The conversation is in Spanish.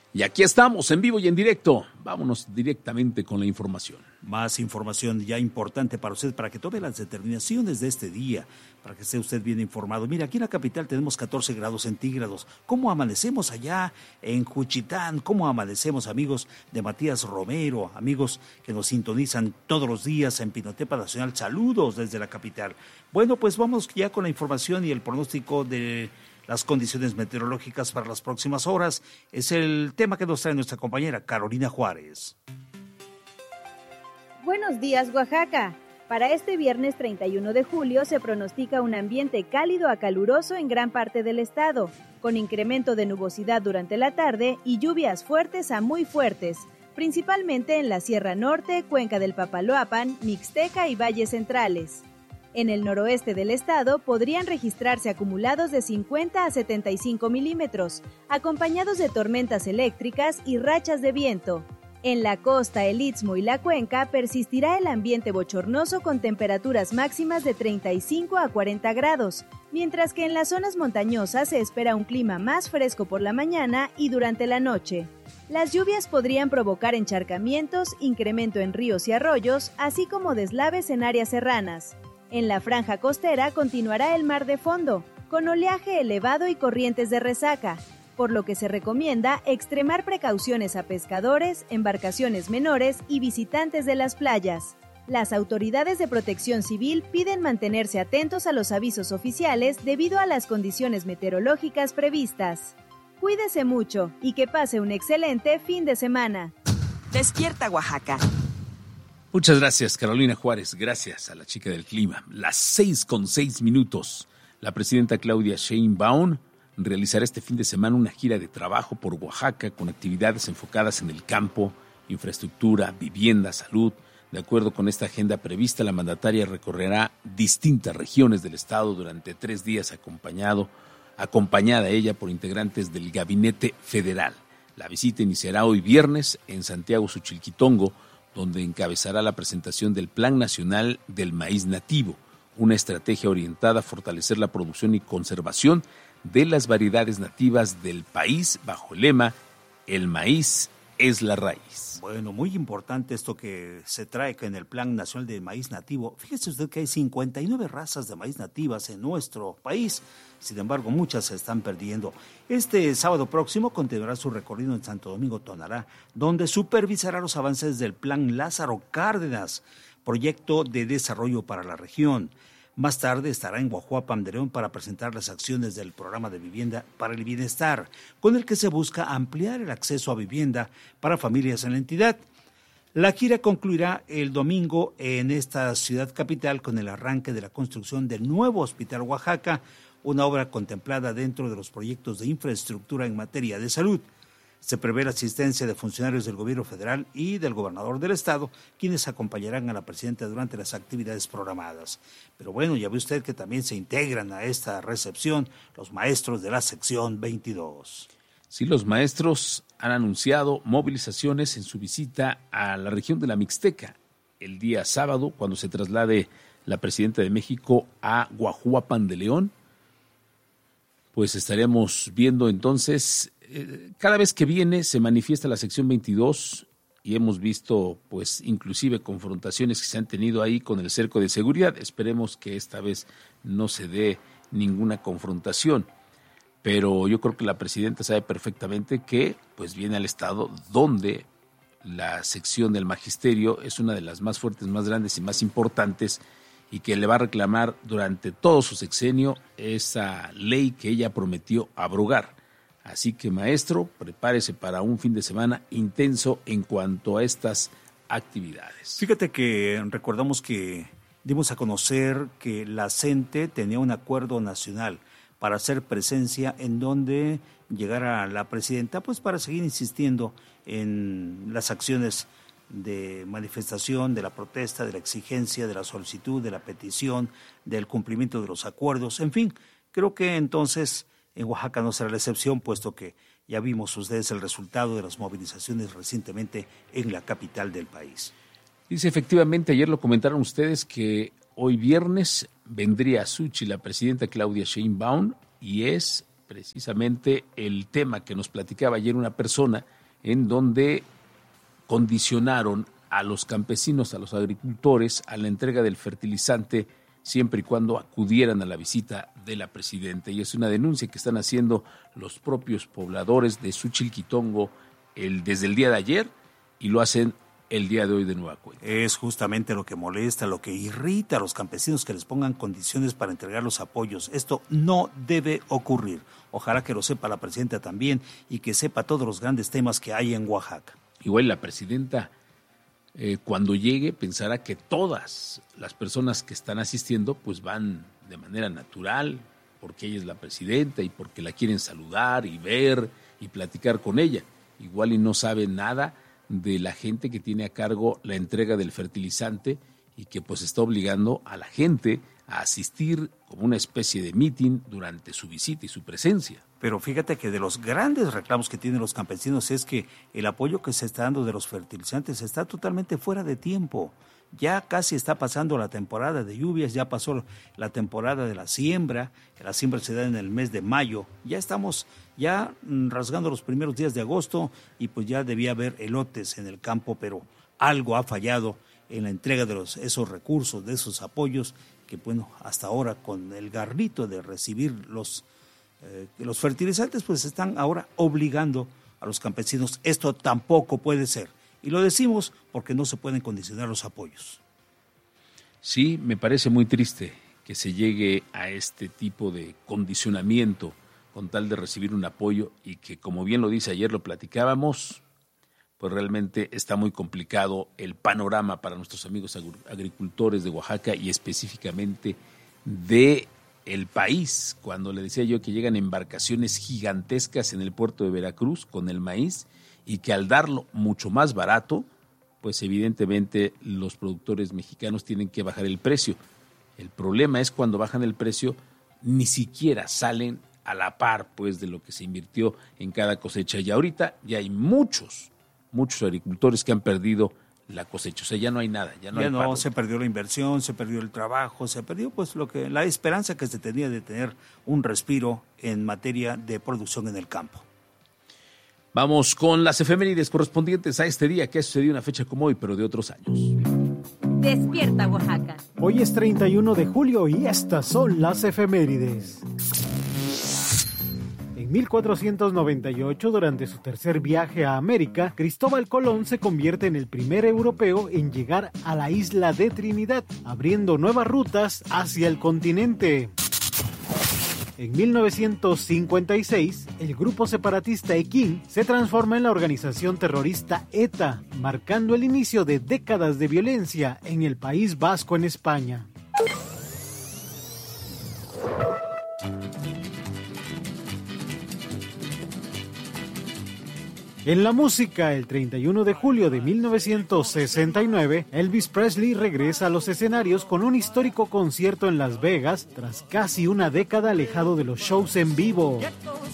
Y aquí estamos, en vivo y en directo. Vámonos directamente con la información. Más información ya importante para usted, para que tome las determinaciones de este día, para que esté usted bien informado. Mira, aquí en la capital tenemos 14 grados centígrados. ¿Cómo amanecemos allá en Juchitán? ¿Cómo amanecemos, amigos de Matías Romero, amigos que nos sintonizan todos los días en Pinotepa Nacional? Saludos desde la capital. Bueno, pues vamos ya con la información y el pronóstico de las condiciones meteorológicas para las próximas horas. Es el tema que nos trae nuestra compañera Carolina Juárez. Buenos días, Oaxaca. Para este viernes 31 de julio se pronostica un ambiente cálido a caluroso en gran parte del estado, con incremento de nubosidad durante la tarde y lluvias fuertes a muy fuertes, principalmente en la Sierra Norte, Cuenca del Papaloapan, Mixteca y Valles Centrales. En el noroeste del estado podrían registrarse acumulados de 50 a 75 milímetros, acompañados de tormentas eléctricas y rachas de viento. En la costa, el Istmo y la Cuenca persistirá el ambiente bochornoso con temperaturas máximas de 35 a 40 grados, mientras que en las zonas montañosas se espera un clima más fresco por la mañana y durante la noche. Las lluvias podrían provocar encharcamientos, incremento en ríos y arroyos, así como deslaves en áreas serranas. En la franja costera continuará el mar de fondo, con oleaje elevado y corrientes de resaca, por lo que se recomienda extremar precauciones a pescadores, embarcaciones menores y visitantes de las playas. Las autoridades de protección civil piden mantenerse atentos a los avisos oficiales debido a las condiciones meteorológicas previstas. Cuídese mucho y que pase un excelente fin de semana. Despierta, Oaxaca. Muchas gracias, Carolina Juárez. Gracias a la chica del clima. Las 6:06. La presidenta Claudia Sheinbaum realizará este fin de semana una gira de trabajo por Oaxaca con actividades enfocadas en el campo, infraestructura, vivienda, salud. De acuerdo con esta agenda prevista, la mandataria recorrerá distintas regiones del estado durante 3 días acompañada ella por integrantes del Gabinete Federal. La visita iniciará hoy viernes en Santiago Xuchilquitongo, donde encabezará la presentación del Plan Nacional del Maíz Nativo, una estrategia orientada a fortalecer la producción y conservación de las variedades nativas del país bajo el lema "El maíz es la raíz". Bueno, muy importante esto que se trae en el Plan Nacional de Maíz Nativo. Fíjese usted que hay 59 razas de maíz nativas en nuestro país. Sin embargo, muchas se están perdiendo. Este sábado próximo continuará su recorrido en Santo Domingo Tonalá, donde supervisará los avances del Plan Lázaro Cárdenas, proyecto de desarrollo para la región. Más tarde estará en Guajuapan de León para presentar las acciones del programa de vivienda para el bienestar, con el que se busca ampliar el acceso a vivienda para familias en la entidad. La gira concluirá el domingo en esta ciudad capital con el arranque de la construcción del nuevo Hospital Oaxaca, una obra contemplada dentro de los proyectos de infraestructura en materia de salud. Se prevé la asistencia de funcionarios del gobierno federal y del gobernador del estado, quienes acompañarán a la presidenta durante las actividades programadas. Pero bueno, ya ve usted que también se integran a esta recepción los maestros de la sección 22. Sí, los maestros han anunciado movilizaciones en su visita a la región de la Mixteca el día sábado, cuando se traslade la presidenta de México a Guajuapan de León. Pues estaremos viendo entonces, cada vez que viene se manifiesta la sección 22 y hemos visto pues inclusive confrontaciones que se han tenido ahí con el cerco de seguridad. Esperemos que esta vez no se dé ninguna confrontación, pero yo creo que la presidenta sabe perfectamente que pues viene al estado donde la sección del magisterio es una de las más fuertes, más grandes y más importantes, y que le va a reclamar durante todo su sexenio esa ley que ella prometió abrogar. Así que, maestro, prepárese para un fin de semana intenso en cuanto a estas actividades. Fíjate que recordamos que dimos a conocer que la CENTE tenía un acuerdo nacional para hacer presencia en donde llegara la presidenta, pues para seguir insistiendo en las acciones de manifestación, de la protesta, de la exigencia, de la solicitud, de la petición, del cumplimiento de los acuerdos. En fin, creo que entonces en Oaxaca no será la excepción, puesto que ya vimos ustedes el resultado de las movilizaciones recientemente en la capital del país. Dice, efectivamente, ayer lo comentaron ustedes que hoy viernes vendría a Suchi la presidenta Claudia Sheinbaum, y es precisamente el tema que nos platicaba ayer una persona en donde condicionaron a los campesinos, a los agricultores, a la entrega del fertilizante siempre y cuando acudieran a la visita de la presidenta. Y es una denuncia que están haciendo los propios pobladores de Suchilquitongo desde el día de ayer y lo hacen el día de hoy de nueva cuenta. Es justamente lo que molesta, lo que irrita a los campesinos, que les pongan condiciones para entregar los apoyos. Esto no debe ocurrir. Ojalá que lo sepa la presidenta también y que sepa todos los grandes temas que hay en Oaxaca. Igual la presidenta, cuando llegue, pensará que todas las personas que están asistiendo pues van de manera natural, porque ella es la presidenta y porque la quieren saludar y ver y platicar con ella. Igual y no sabe nada de la gente que tiene a cargo la entrega del fertilizante y que pues está obligando a la gente a asistir como una especie de meeting durante su visita y su presencia. Pero fíjate que de los grandes reclamos que tienen los campesinos es que el apoyo que se está dando de los fertilizantes está totalmente fuera de tiempo. Ya casi está pasando la temporada de lluvias, ya pasó la temporada de la siembra se da en el mes de mayo, ya estamos rasgando los primeros días de agosto y pues ya debía haber elotes en el campo, pero algo ha fallado en la entrega de esos recursos, de esos apoyos, que bueno, hasta ahora con el garrito de recibir los fertilizantes, pues están ahora obligando a los campesinos. Esto tampoco puede ser. Y lo decimos porque no se pueden condicionar los apoyos. Sí, me parece muy triste que se llegue a este tipo de condicionamiento con tal de recibir un apoyo y que, como bien lo dice ayer, lo platicábamos, pues realmente está muy complicado el panorama para nuestros amigos agricultores de Oaxaca y específicamente de el país. Cuando le decía yo que llegan embarcaciones gigantescas en el puerto de Veracruz con el maíz y que al darlo mucho más barato, pues evidentemente los productores mexicanos tienen que bajar el precio. El problema es cuando bajan el precio, ni siquiera salen a la par pues de lo que se invirtió en cada cosecha. Y ahorita ya hay muchos agricultores que han perdido la cosecha, o sea, ya no hay nada, ya no se perdió la inversión, se perdió el trabajo, se perdió pues la esperanza que se tenía de tener un respiro en materia de producción en el campo. Vamos con las efemérides correspondientes a este día que ha sucedido una fecha como hoy, pero de otros años. Despierta Oaxaca. Hoy es 31 de julio y estas son las efemérides. En 1498, durante su tercer viaje a América, Cristóbal Colón se convierte en el primer europeo en llegar a la isla de Trinidad, abriendo nuevas rutas hacia el continente. En 1956, el grupo separatista EQIN se transforma en la organización terrorista ETA, marcando el inicio de décadas de violencia en el País Vasco en España. En la música, el 31 de julio de 1969, Elvis Presley regresa a los escenarios con un histórico concierto en Las Vegas tras casi una década alejado de los shows en vivo.